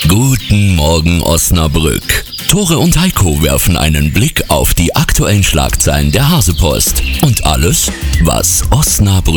Guten Morgen Osnabrück. Tore und Heiko werfen einen Blick auf die aktuellen Schlagzeilen der Hasepost. Und alles, was Osnabrück